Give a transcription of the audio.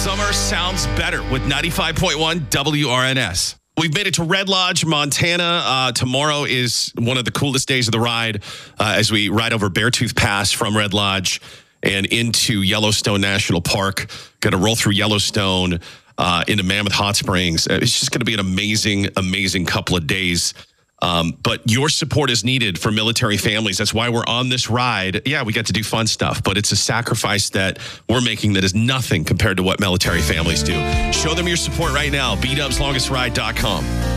Summer sounds better with 95.1 WRNS. We've made it to Red Lodge, Montana. Tomorrow is one of the coolest days of the ride as we ride over Beartooth Pass from Red Lodge and into Yellowstone National Park. Going to roll through Yellowstone into Mammoth Hot Springs. It's just going to be an amazing, amazing couple of days. But your support is needed for military families. That's why we're on this ride. Yeah, we get to do fun stuff, but it's a sacrifice that we're making that is nothing compared to what military families do. Show them your support right now. BDubsLongestRide.com.